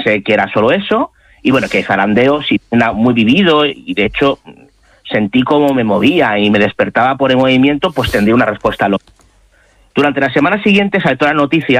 pensé que era solo eso, y bueno, que zarandeo sí era muy vivido, y de hecho sentí cómo me movía y me despertaba por el movimiento, pues tendría una respuesta lógica. Durante la semana siguiente saltó la noticia